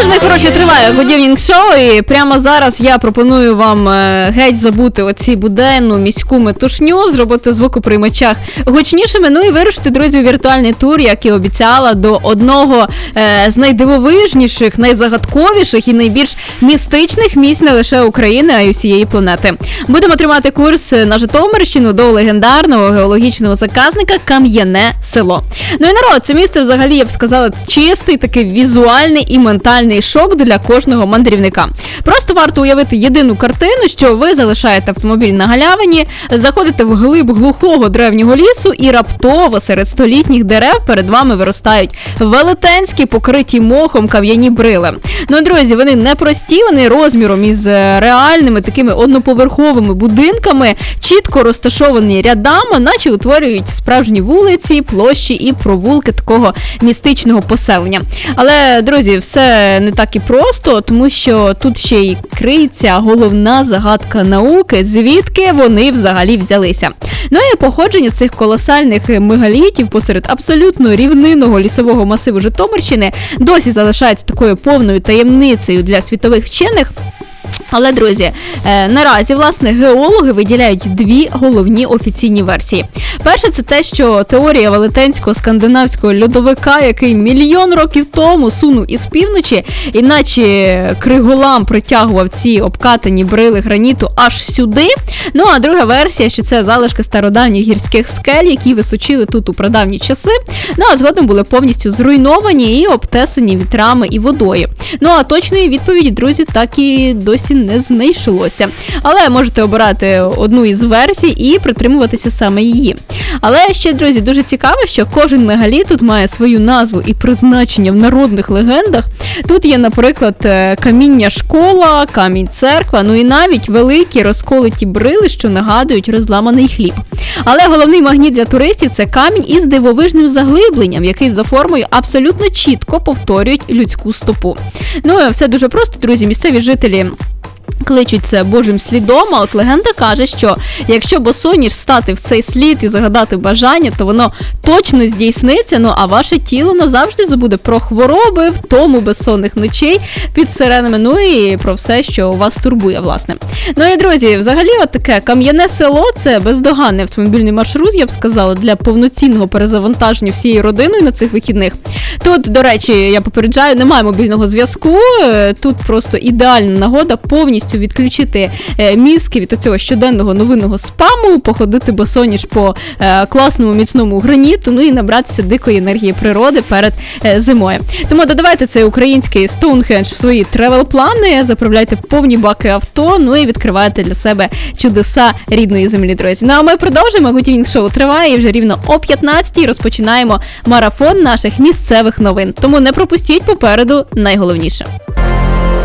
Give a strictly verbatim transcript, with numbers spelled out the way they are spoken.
ж, мої хороші, триває годівнінг шоу, і прямо зараз я пропоную вам геть забути оці буденну міську метушню, зробити звукоприймачах гучнішими, ну і вирушити, друзі, у віртуальний тур, як і обіцяла, до одного е, з найдивовижніших, найзагадковіших і найбільш містичних місць не лише України, а й всієї планети. Будемо тримати курс на Житомирщину до легендарного геологічного заказника Кам'яне село. Ну і народ, це місце взагалі, я б сказала, чистий такий візуальний і ментальний шок для кожного мандрівника. Просто варто уявити єдину картину, що ви залишаєте автомобіль на галявині, заходите в глиб глухого древнього лісу і раптово серед столітніх дерев перед вами виростають велетенські, покриті мохом кам'яні брили. Ну, друзі, вони не прості, вони розміром із реальними такими одноповерховими будинками, чітко розташовані рядами, наче утворюють справжні вулиці, площі і провулки такого містичного поселення. Але, друзі, все не так і просто, тому що тут ще й криється головна загадка науки, звідки вони взагалі взялися. Ну і походження цих колосальних мегалітів посеред абсолютно рівнинного лісового масиву Житомирщини досі залишається такою повною таємницею для світових вчених. Але, друзі, е, наразі, власне, геологи виділяють дві головні офіційні версії. Перша – це те, що теорія велетенського скандинавського льодовика, який мільйон років тому сунув із півночі, іначе криголам притягував ці обкатані брили граніту аж сюди. Ну, а друга версія, що це залишки стародавніх гірських скель, які височили тут у прадавні часи, ну, а згодом були повністю зруйновані і обтесані вітрами і водою. Ну, а точної відповіді, друзі, так і досі не знайшлося. Але можете обирати одну із версій і притримуватися саме її. Але ще, друзі, дуже цікаво, що кожен мегаліт тут має свою назву і призначення в народних легендах. Тут є, наприклад, каміння школа, камінь церква, ну і навіть великі розколоті брили, що нагадують розламаний хліб. Але головний магніт для туристів – це камінь із дивовижним заглибленням, який за формою абсолютно чітко повторюють людську стопу. Ну, все дуже просто, друзі, місцеві жителі кличуть це Божим слідом, а от легенда каже, що якщо босоніж стати в цей слід і загадати бажання, то воно точно здійсниться, ну а ваше тіло назавжди забуде про хвороби, втому безсонних ночей під сиренами, ну і про все, що вас турбує, власне. Ну і, друзі, взагалі от таке Кам'яне село – це бездоганний автомобільний маршрут, я б сказала, для повноцінного перезавантаження всією родиною на цих вихідних. Тут, до речі, я попереджаю, немає мобільного зв'язку, тут просто ідеальна нагода повністю відключити е, мізки від цього щоденного новинного спаму, походити босоніж по е, класному міцному граніту, ну і набратися дикої енергії природи перед е, зимою. Тому додавайте цей український Стоунхендж в свої тревел-плани, заправляйте повні баки авто, ну і відкривайте для себе чудеса рідної землі, друзі. Ну а ми продовжуємо, годівнінг шоу триває і вже рівно о п'ятнадцятій розпочинаємо марафон наших місцевих новин. Тому не пропустіть, попереду найголовніше.